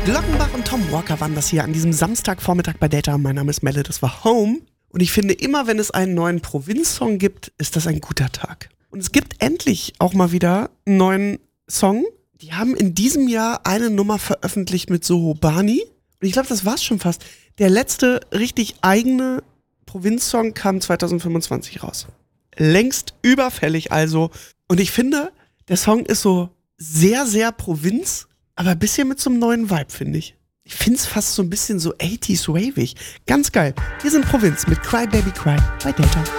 Glockenbach und Tom Walker waren das hier an diesem Samstagvormittag bei Data. Mein Name ist Melle, das war Home. Und ich finde, immer wenn es einen neuen Provinz-Song gibt, ist das ein guter Tag. Und es gibt endlich auch mal wieder einen neuen Song. Die haben in diesem Jahr eine Nummer veröffentlicht mit Soho Bani. Und ich glaube, das war's schon fast. Der letzte richtig eigene Provinz-Song kam 2025 raus. Längst überfällig also. Und ich finde, der Song ist so sehr, sehr Provinz, aber ein bisschen mit so einem neuen Vibe, finde ich. Ich finde es fast so ein bisschen so 80s wavig. Ganz geil. Hier sind Provinz mit Cry Baby Cry bei Data.